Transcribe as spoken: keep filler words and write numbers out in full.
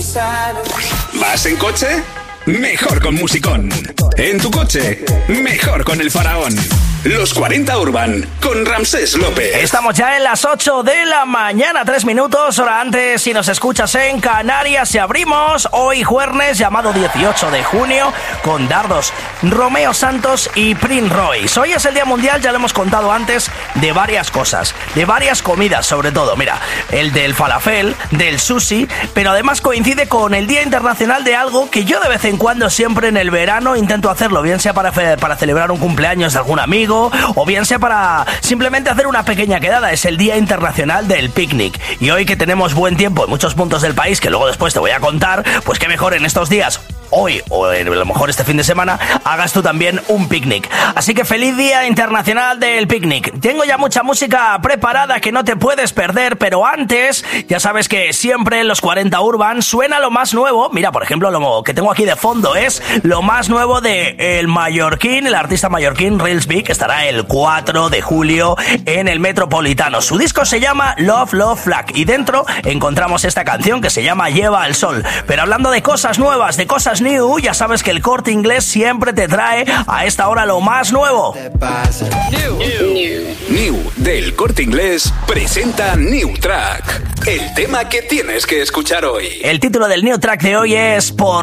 ¿Vas en coche? Mejor con musicón. En tu coche, mejor con el Faraón. Los cuarenta Urban, con Ramsés López. Estamos ya en las ocho de la mañana, tres minutos, hora antes, si nos escuchas en Canarias. Y abrimos hoy jueves, llamado dieciocho de junio, con dardos Romeo Santos y Prince Royce. Hoy es el Día Mundial, ya lo hemos contado antes, de varias cosas, de varias comidas, sobre todo. Mira, el del falafel, del sushi, pero además coincide con el Día Internacional de algo que yo de vez en cuando, siempre en el verano, intento hacerlo, bien sea para, fe- para celebrar un cumpleaños de algún amigo, o bien sea para simplemente hacer una pequeña quedada. Es el Día Internacional del Picnic. Y hoy que tenemos buen tiempo en muchos puntos del país, que luego después te voy a contar, pues qué mejor en estos días, hoy o a lo mejor este fin de semana, hagas tú también un picnic. Así que feliz Día Internacional del Picnic. Tengo ya mucha música preparada que no te puedes perder, pero antes, ya sabes que siempre en los cuarenta Urban suena lo más nuevo. Mira, por ejemplo, lo que tengo aquí de fondo es lo más nuevo de el mallorquín, el artista mallorquín Reels B, que estará el cuatro de julio en el Metropolitano. Su disco se llama Love, Love, Flag, y dentro encontramos esta canción que se llama Lleva el Sol. Pero hablando de cosas nuevas, de cosas new, ya sabes que el Corte Inglés siempre te trae a esta hora lo más nuevo. New, new, new del Corte Inglés presenta New Track, el tema que tienes que escuchar hoy. El título del New Track de hoy es Por